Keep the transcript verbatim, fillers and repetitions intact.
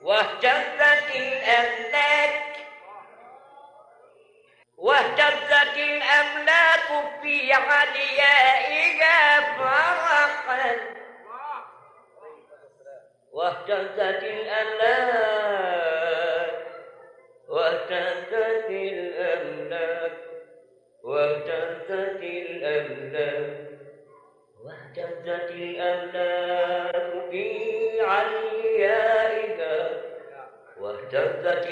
واهتزت الأملاك واهتزت الأملاك في عليائها فرحا واهتزت الأملاك واهتزت الأملاك واهتزت الأملاك واهتزت الأملاك في عليائها واهتزت